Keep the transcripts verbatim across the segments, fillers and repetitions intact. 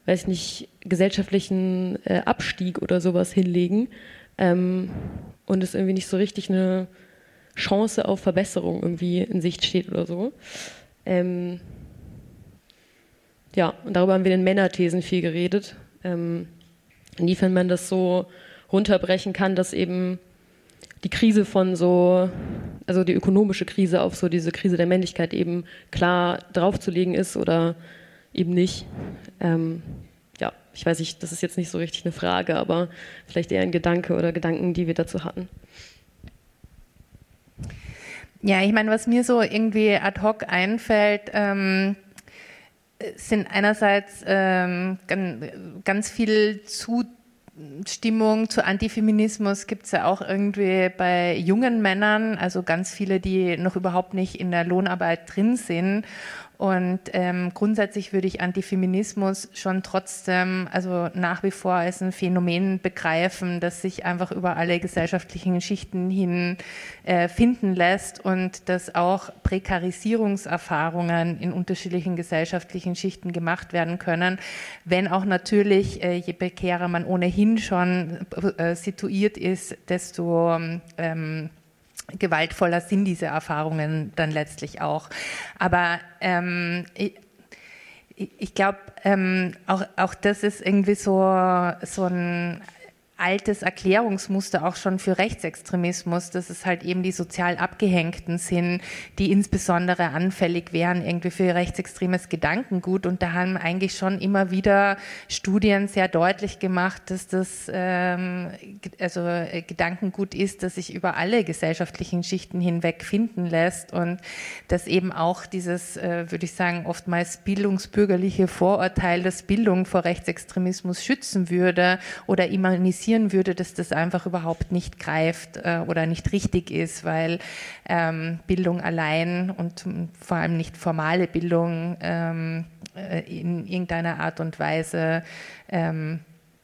weiß nicht, gesellschaftlichen äh, Abstieg oder sowas hinlegen ähm, und es irgendwie nicht so richtig eine Chance auf Verbesserung irgendwie in Sicht steht oder so. Ähm, ja, und darüber haben wir in den Männerthesen viel geredet. Ähm, inwiefern man das so runterbrechen kann, dass eben die Krise von so, also die ökonomische Krise auf so diese Krise der Männlichkeit eben klar draufzulegen ist oder eben nicht. Ähm, ja, ich weiß nicht, das ist jetzt nicht so richtig eine Frage, aber vielleicht eher ein Gedanke oder Gedanken, die wir dazu hatten. Ja, ich meine, was mir so irgendwie ad hoc einfällt, ähm, sind einerseits ähm, ganz, ganz viel Zustimmung zu Antifeminismus gibt es ja auch irgendwie bei jungen Männern, also ganz viele, die noch überhaupt nicht in der Lohnarbeit drin sind. Und ähm, grundsätzlich würde ich Antifeminismus schon trotzdem, also nach wie vor als ein Phänomen begreifen, das sich einfach über alle gesellschaftlichen Schichten hin äh, finden lässt und dass auch Prekarisierungserfahrungen in unterschiedlichen gesellschaftlichen Schichten gemacht werden können, wenn auch natürlich, äh, je prekärer man ohnehin schon äh, situiert ist, desto ähm, gewaltvoller sind diese Erfahrungen dann letztlich auch. Aber ähm, ich, ich glaube, ähm, auch, auch das ist irgendwie so, so ein altes Erklärungsmuster auch schon für Rechtsextremismus, dass es halt eben die sozial Abgehängten sind, die insbesondere anfällig wären irgendwie für rechtsextremes Gedankengut. Und da haben eigentlich schon immer wieder Studien sehr deutlich gemacht, dass das ähm, also Gedankengut ist, das sich über alle gesellschaftlichen Schichten hinweg finden lässt und dass eben auch dieses, äh, würde ich sagen, oftmals bildungsbürgerliche Vorurteil, dass Bildung vor Rechtsextremismus schützen würde oder immunisieren würde, dass das einfach überhaupt nicht greift äh, oder nicht richtig ist, weil ähm, Bildung allein und ähm, vor allem nicht formale Bildung ähm, äh, in irgendeiner Art und Weise ähm,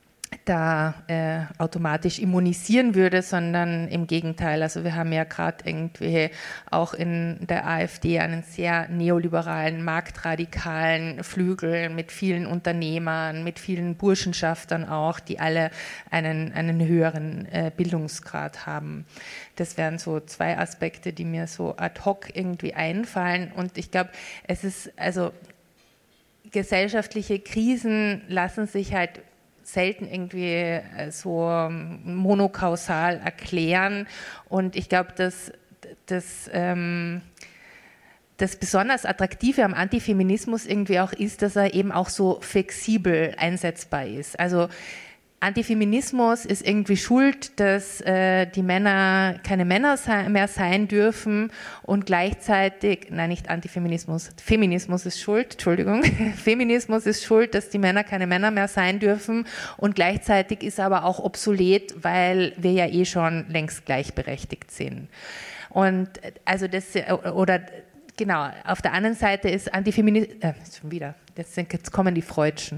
da äh, automatisch immunisieren würde, sondern im Gegenteil. Also wir haben ja gerade irgendwie auch in der AfD einen sehr neoliberalen, marktradikalen Flügel mit vielen Unternehmern, mit vielen Burschenschaftern auch, die alle einen, einen höheren äh, Bildungsgrad haben. Das wären so zwei Aspekte, die mir so ad hoc irgendwie einfallen. Und ich glaube, es ist, also gesellschaftliche Krisen lassen sich halt selten irgendwie so monokausal erklären. Und ich glaube, dass das, ähm, das besonders Attraktive am Antifeminismus irgendwie auch ist, dass er eben auch so flexibel einsetzbar ist. Also Antifeminismus ist irgendwie schuld, dass äh, die Männer keine Männer sein, mehr sein dürfen und gleichzeitig, nein, nicht Antifeminismus, Feminismus ist schuld, Entschuldigung, Feminismus ist schuld, dass die Männer keine Männer mehr sein dürfen und gleichzeitig ist aber auch obsolet, weil wir ja eh schon längst gleichberechtigt sind. Und also das, oder genau, auf der anderen Seite ist Antifeminismus, äh, schon wieder, jetzt, jetzt kommen die Freudschen,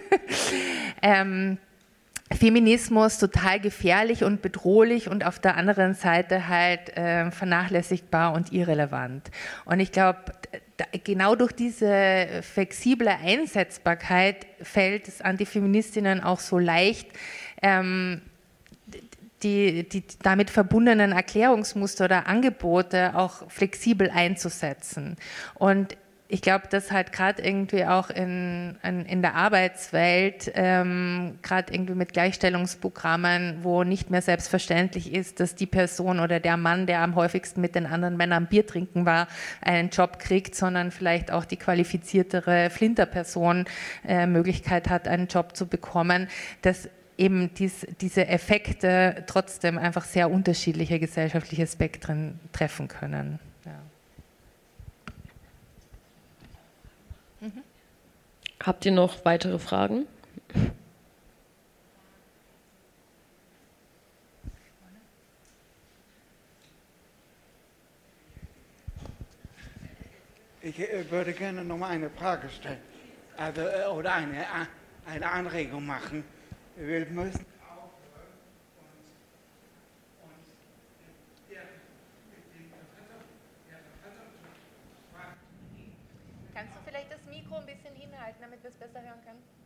ähm, Feminismus total gefährlich und bedrohlich und auf der anderen Seite halt äh, vernachlässigbar und irrelevant. Und ich glaube, genau durch diese flexible Einsetzbarkeit fällt es Antifeministinnen auch so leicht, ähm, die, die damit verbundenen Erklärungsmuster oder Angebote auch flexibel einzusetzen. Und ich glaube, dass halt gerade irgendwie auch in, in, in der Arbeitswelt, ähm, gerade irgendwie mit Gleichstellungsprogrammen, wo nicht mehr selbstverständlich ist, dass die Person oder der Mann, der am häufigsten mit den anderen Männern Bier trinken war, einen Job kriegt, sondern vielleicht auch die qualifiziertere Flinterperson äh, Möglichkeit hat, einen Job zu bekommen, dass eben dies, diese Effekte trotzdem einfach sehr unterschiedliche gesellschaftliche Spektren treffen können. Ja. Mhm. Habt ihr noch weitere Fragen? Ich äh, würde gerne noch mal eine Frage stellen, also, äh, oder eine, eine Anregung machen. Wir müssen aufhören und, und der, den Vertreter, der Vertreter Kannst du vielleicht das Mikro ein bisschen hinhalten, damit wir es besser hören können?